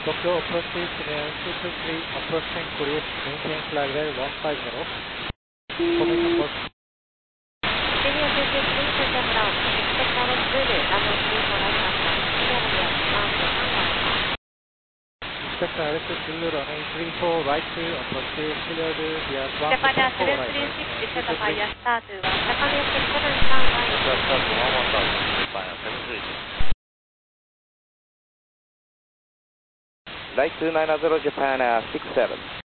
Tokyo approaching 223, approaching Korea, maintain flag level 150. Formation box. Senior 223, contact ground. Expect direct Zulu, level 3 for right after. Clear to bound to Hanwha. Expect direct Zulu, runway 34, right to, approach clear to via 1 Japan 4 right. 736, set fire start to 1, Japan 67 stand by. Start 11000, Japan 736. Right 290 Japan 67.